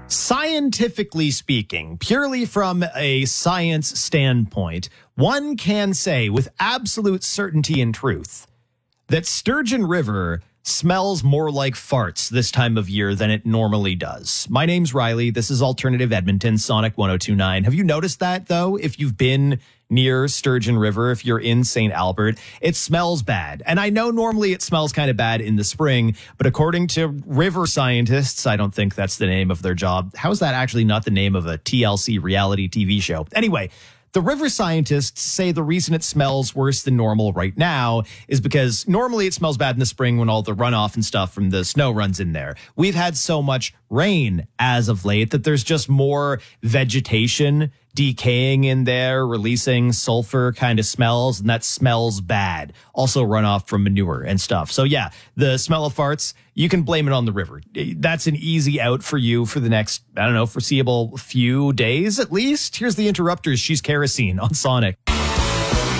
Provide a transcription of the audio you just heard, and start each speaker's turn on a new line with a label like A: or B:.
A: Scientifically speaking, purely from a science standpoint, one can say with absolute certainty and truth that Sturgeon River smells more like farts this time of year than it normally does. My name's Riley. This is Alternative Edmonton, Sonic 1029. Have you noticed that, though? If you've been near Sturgeon River, if you're in St. Albert, it smells bad. And I know normally it smells kind of bad in the spring, but according to river scientists, I don't think that's the name of their job. How is that actually not the name of a TLC reality TV show? Anyway, the river scientists say the reason it smells worse than normal right now is because normally it smells bad in the spring when all the runoff and stuff from the snow runs in there. We've had so much rain as of late that there's just more vegetation decaying in there, releasing sulfur kind of smells, and that smells bad. Also runoff from manure and stuff. So yeah, the smell of farts, you can blame it on the river. That's an easy out for you for the next, foreseeable few days at least. Here's the Interrupters. She's Kerosene on Sonic.